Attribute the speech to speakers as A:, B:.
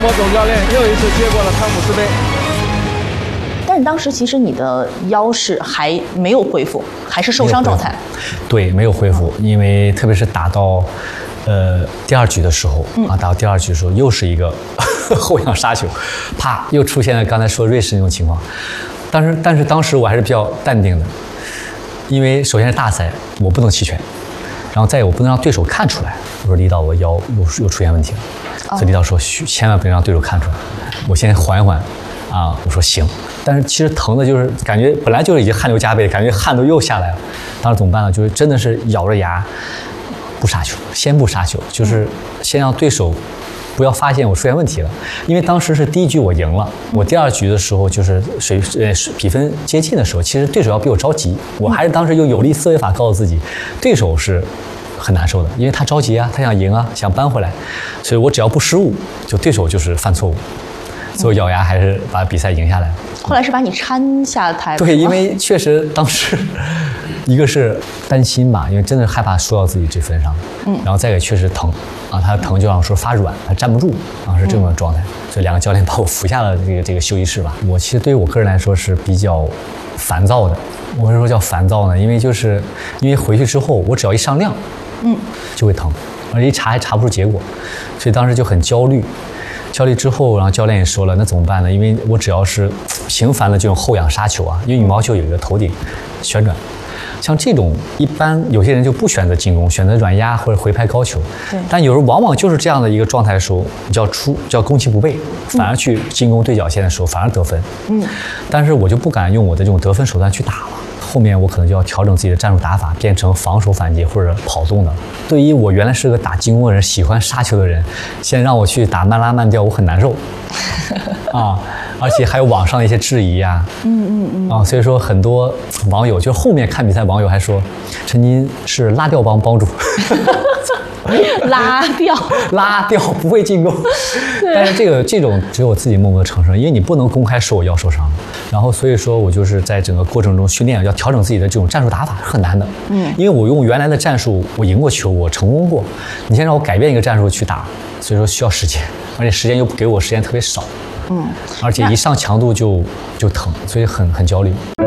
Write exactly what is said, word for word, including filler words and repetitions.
A: 莫总教练又一次接过了汤姆斯杯。
B: 但是当时其实你的腰是还没有恢复，还是受伤状态。
C: 对，没有恢复，因为特别是打到，呃，第二局的时候、嗯、啊，打到第二局的时候又是一个后仰杀球，啪，又出现了刚才说瑞士那种情况。但是，但是当时我还是比较淡定的，因为首先是大赛，我不能弃权，然后再有我不能让对手看出来。我说李导，我腰又又出现问题了。哦、所以李导说，千万不能让对手看出来，我先缓一缓。啊，我说行，但是其实疼的就是感觉本来就是已经汗流浃背，感觉汗都又下来了。当时怎么办呢？就是真的是咬着牙不杀球，先不杀球，就是先让对手不要发现我出现问题了。因为当时是第一局我赢了，我第二局的时候就是水呃比分接近的时候，其实对手要比我着急，我还是当时用有利思维法告诉自己，对手是很难受的，因为他着急啊，他想赢啊，想扳回来，所以我只要不失误，就对手就是犯错误。所以咬牙还是把比赛赢下来了。
B: 后来是把你搀下台。
C: 对，因为确实当时一个是担心吧，因为真的害怕输到自己这分上，嗯，然后再一个确实疼啊，他疼就像说发软，他站不住啊，是这种状态。嗯、所以两个教练把我扶下了这个这个休息室吧。我其实对于我个人来说是比较烦躁的。我为什么说叫烦躁呢？因为就是因为回去之后我只要一上量，嗯，就会疼，而且一查还查不出结果，所以当时就很焦虑。焦虑之后，然后教练也说了，那怎么办呢？因为我只要是频繁的这种后仰杀球啊，因为羽毛球有一个头顶旋转，像这种一般有些人就不选择进攻，选择软压或者回拍高球。对。但有时候往往就是这样的一个状态的时候，叫出叫攻其不备，反而去进攻对角线的时候反而得分。嗯。但是我就不敢用我的这种得分手段去打了。后面我可能就要调整自己的战术打法，变成防守反击或者跑动的。对于我原来是个打进攻的人，喜欢杀球的人，现在让我去打慢拉慢调，我很难受啊！而且还有网上的一些质疑呀、啊，嗯嗯嗯啊，所以说很多网友就后面看比赛，网友还说陈金是拉吊帮帮主。
B: 拉吊，
C: 拉吊不会进攻，但是这个这种只有我自己默默的承受，因为你不能公开说我腰受伤，然后所以说我就是在整个过程中训练，要调整自己的这种战术打法是很难的，嗯，因为我用原来的战术我赢过球，我成功过，你先让我改变一个战术去打，所以说需要时间，而且时间又给我时间特别少，嗯，而且一上强度就就疼，所以很很焦虑。